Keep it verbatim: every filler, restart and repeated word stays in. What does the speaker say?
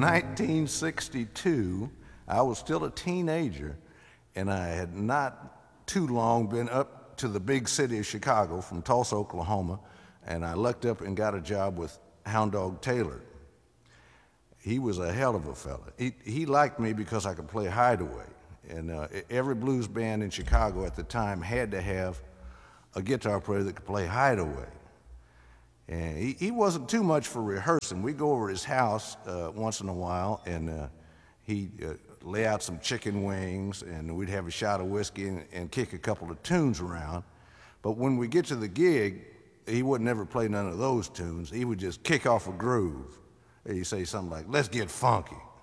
nineteen sixty-two, I was still a teenager, and I had not too long been up to the big city of Chicago from Tulsa, Oklahoma, and I lucked up and got a job with Hound Dog Taylor. He was a hell of a fella. He, he liked me because I could play hideaway, and uh, every blues band in Chicago at the time had to have a guitar player that could play hideaway. And he, he wasn't too much for rehearsing. We'd go over to his house uh, once in a while, and uh, he'd uh, lay out some chicken wings, and we'd have a shot of whiskey and, and kick a couple of tunes around. But when we get to the gig, he would never play none of those tunes. He would just kick off a groove. He'd say something like, "Let's get funky."